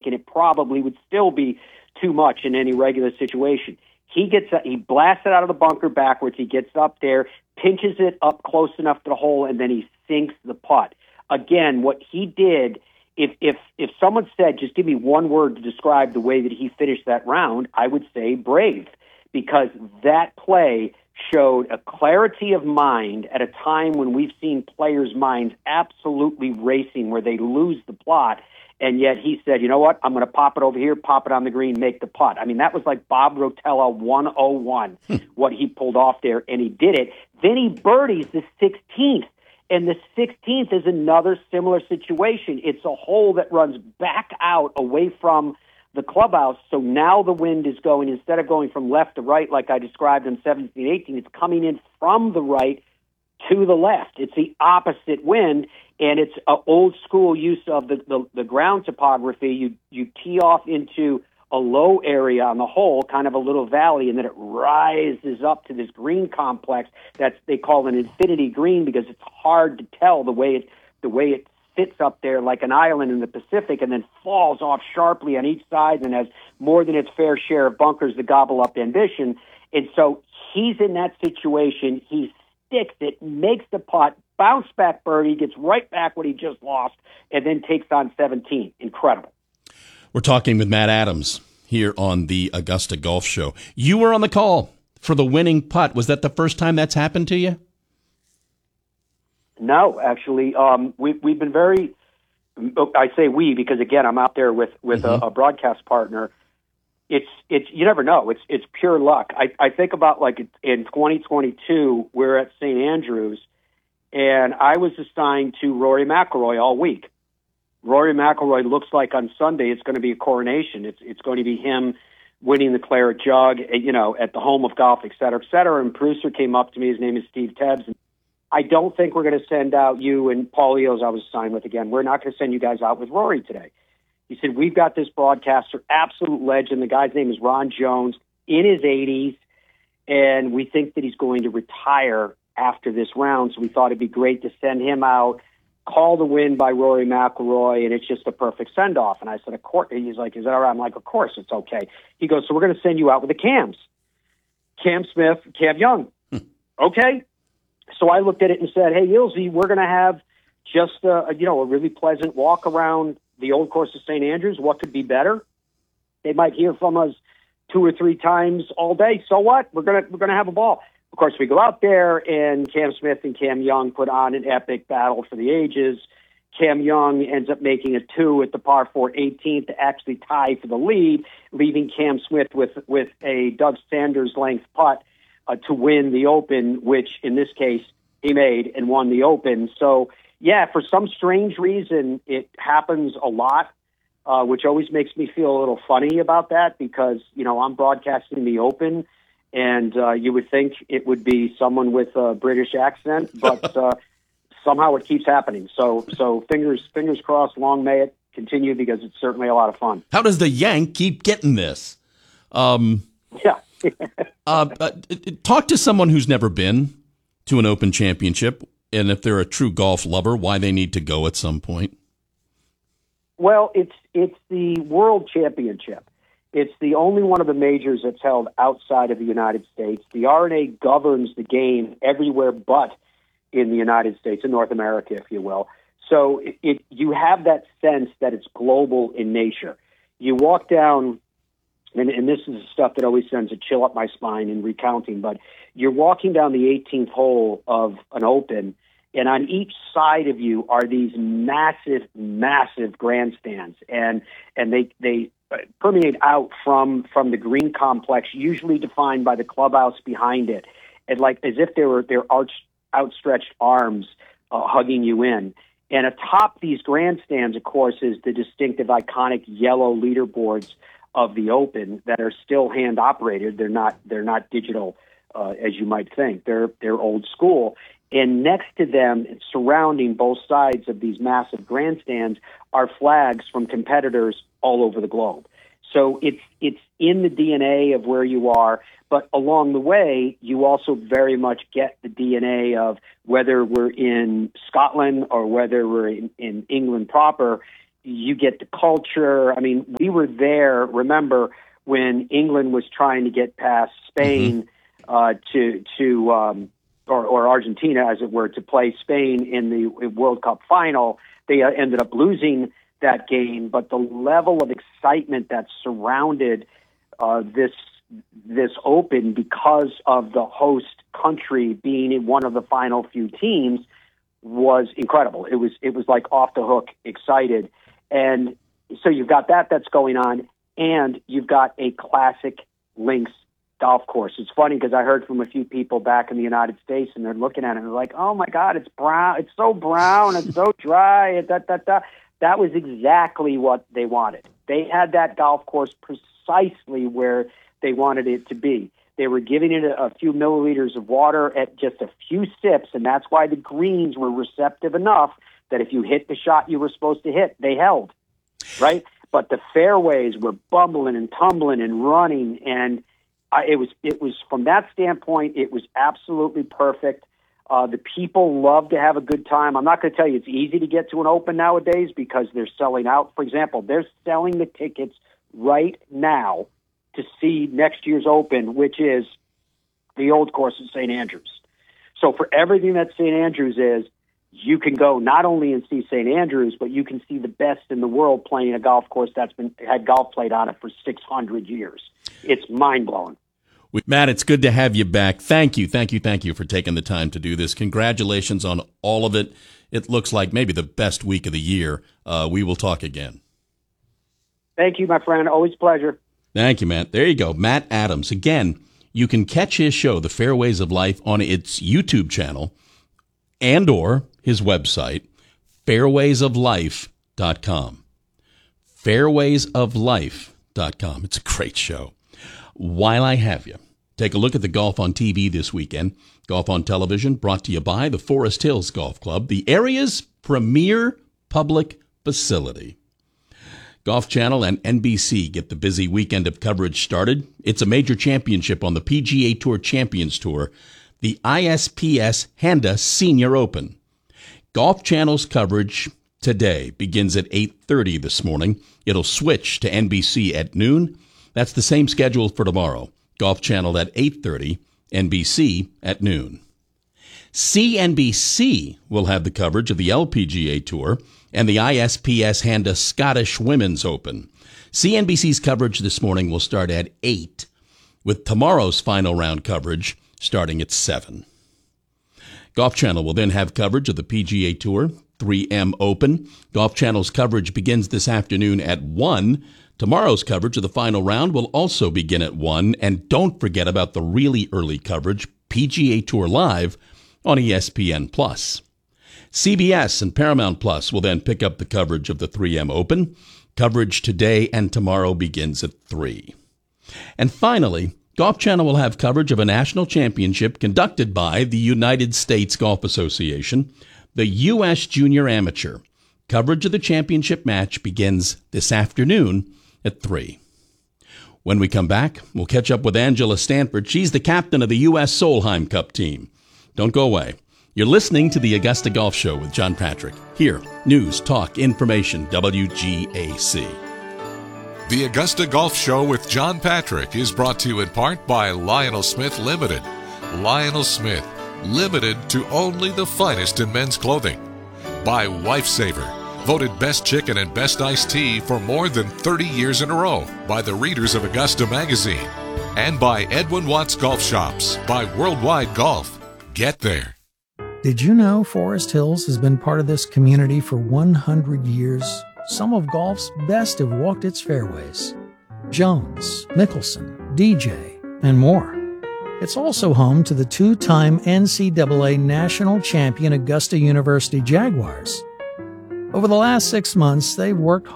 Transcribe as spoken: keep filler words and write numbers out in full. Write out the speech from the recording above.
and it probably would still be too much in any regular situation. He gets he blasts it out of the bunker backwards. He gets up there, pinches it up close enough to the hole, and then he sinks the putt. Again, what he did, if if if someone said, just give me one word to describe the way that he finished that round, I would say brave, because that play showed a clarity of mind at a time when we've seen players' minds absolutely racing where they lose the plot. And yet he said, you know what, I'm going to pop it over here, pop it on the green, make the putt. I mean, that was like Bob Rotella one oh one, what he pulled off there, and he did it. Then he birdies the sixteenth, and the sixteenth is another similar situation. It's a hole that runs back out away from the clubhouse, so now the wind is going, instead of going from left to right like I described in seventeen eighteen, it's coming in from the right to the left. It's the opposite wind, and it's an old school use of the, the, the ground topography. You you tee off into a low area on the hole, kind of a little valley, and then it rises up to this green complex that's they call an infinity green because it's hard to tell the way it the way it sits up there like an island in the Pacific, and then falls off sharply on each side and has more than its fair share of bunkers to gobble up ambition. And so he's in that situation. He sticks it, makes the putt, bounce back birdie, gets right back what he just lost, and then takes on seventeen. Incredible. We're talking with Matt Adams here on the Augusta Golf Show. You were on the call for the winning putt. Was that the first time that's happened to you? No, actually, um, we, we've been very, I say we, because again, I'm out there with, with mm-hmm. a, a broadcast partner. It's, it's, you never know. It's, it's pure luck. I, I think about like in twenty twenty-two, we're at Saint Andrews, and I was assigned to Rory McIlroy all week. Rory McIlroy looks like on Sunday it's going to be a coronation. It's, it's going to be him winning the Claret Jug, you know, at the home of golf, et cetera, et cetera. And producer came up to me. His name is Steve Tebbs. And I don't think we're going to send out you and Paulios I was assigned with again. We're not going to send you guys out with Rory today. He said, we've got this broadcaster, absolute legend. The guy's name is Ron Jones, in his eighties, and we think that he's going to retire after this round. So we thought it'd be great to send him out, call the win by Rory McIlroy, and it's just a perfect send-off. And I said, of course. He's like, is that all right? I'm like, of course, it's okay. He goes, so we're going to send you out with the Cams. Cam Smith, Cam Young. Okay. So I looked at it and said, hey, Yilsey, we're going to have just a, you know, a really pleasant walk around the old course of Saint Andrews. What could be better? They might hear from us two or three times all day. So what? We're going to, we're going to have a ball. Of course, we go out there, and Cam Smith and Cam Young put on an epic battle for the ages. Cam Young ends up making a two at the par four eighteenth to actually tie for the lead, leaving Cam Smith with, with a Doug Sanders length putt uh, to win the Open, which in this case he made and won the Open. So, yeah, for some strange reason, it happens a lot, uh, which always makes me feel a little funny about that because, you know, I'm broadcasting the Open, and uh, you would think it would be someone with a British accent, but uh, somehow it keeps happening. So, so fingers fingers crossed, long may it continue, because it's certainly a lot of fun. How does the Yank keep getting this? Um, yeah. uh, uh, talk to someone who's never been to an Open Championship, and if they're a true golf lover, why they need to go at some point. Well, it's it's the World Championship. It's the only one of the majors that's held outside of the United States. The R N A governs the game everywhere but in the United States, in North America, if you will. So it, it you have that sense that it's global in nature. You walk down, and, and this is stuff that always sends a chill up my spine in recounting, but you're walking down the eighteenth hole of an Open, and on each side of you are these massive, massive grandstands, and and they they permeate out from from the green complex, usually defined by the clubhouse behind it, and like as if they were their arch, outstretched arms uh, hugging you in. And atop these grandstands, of course, is the distinctive, iconic yellow leaderboards of the Open that are still hand operated. They're not they're not digital uh, as you might think. They're they're old school. And next to them, surrounding both sides of these massive grandstands, are flags from competitors all over the globe. So it's it's in the D N A of where you are, but along the way, you also very much get the D N A of whether we're in Scotland or whether we're in, in England proper. you get the culture. I mean, we were there, remember, when England was trying to get past Spain mm-hmm. uh, to, to um, or, or Argentina, as it were, to play Spain in the World Cup final. They uh, ended up losing that game, but the level of excitement that surrounded uh, this this Open because of the host country being one of the final few teams was incredible. It was it was like off the hook excited. And so you've got that that's going on, and you've got a classic links golf course. It's funny because I heard from a few people back in the United States, and they're looking at it and they're like, oh my God, it's brown. It's so brown. It's so dry. It, that, that, that. That was exactly what they wanted. They had that golf course precisely where they wanted it to be. They were giving it a, a few milliliters of water at just a few sips, and that's why the greens were receptive enough that if you hit the shot you were supposed to hit, they held, right? But the fairways were bumbling and tumbling and running, and uh, it was it was from that standpoint, it was absolutely perfect. Uh, the people love to have a good time. I'm not going to tell you it's easy to get to an Open nowadays because they're selling out. For example, they're selling the tickets right now to see next year's Open, which is the old course at Saint Andrews. So for everything that Saint Andrews is, you can go not only and see Saint Andrews, but you can see the best in the world playing a golf course that's been had golf played on it for six hundred years. It's mind-blowing. Matt, it's good to have you back. Thank you, thank you, thank you for taking the time to do this. Congratulations on all of it. It looks like maybe the best week of the year. Uh, we will talk again. Thank you, my friend. Always a pleasure. Thank you, Matt. There you go. Matt Adams. Again, you can catch his show, The Fairways of Life, on its YouTube channel and or his website, fairways of life dot com. fairways of life dot com. It's a great show. While I have you, take a look at the Golf on T V this weekend. Golf on Television brought to you by the Forest Hills Golf Club, the area's premier public facility. Golf Channel and N B C get the busy weekend of coverage started. It's a major championship on the P G A Tour Champions Tour, the I S P S Honda Senior Open. Golf Channel's coverage today begins at eight thirty this morning. It'll switch to N B C at noon. That's the same schedule for tomorrow. Golf Channel at eight thirty, N B C at noon. C N B C will have the coverage of the L P G A Tour and the I S P S Honda Scottish Women's Open. C N B C's coverage this morning will start at eight, with tomorrow's final round coverage starting at seven. Golf Channel will then have coverage of the P G A Tour, three M Open. Golf Channel's coverage begins this afternoon at one. Tomorrow's coverage of the final round will also begin at one. And don't forget about the really early coverage, P G A Tour Live, on E S P N plus. C B S and Paramount Plus will then pick up the coverage of the three M Open. Coverage today and tomorrow begins at three. And finally, Golf Channel will have coverage of a national championship conducted by the United States Golf Association, the U S Junior Amateur. Coverage of the championship match begins this afternoon at three. When we come back, we'll catch up with Angela Stanford. She's the captain of the U S Solheim Cup team. Don't go away. You're listening to the Augusta Golf Show with John Patrick. Here, news, talk, information, W G A C. The Augusta Golf Show with John Patrick is brought to you in part by Lionel Smith Limited. Lionel Smith, limited to only the finest in men's clothing. By Lifesaver, voted best chicken and best iced tea for more than thirty years in a row by the readers of Augusta Magazine. And by Edwin Watts Golf Shops, by Worldwide Golf. Get there. Did you know Forest Hills has been part of this community for one hundred years? Some of golf's best have walked its fairways. Jones, Mickelson, D J, and more. It's also home to the two-time N C double A national champion Augusta University Jaguars. Over the last six months, they've worked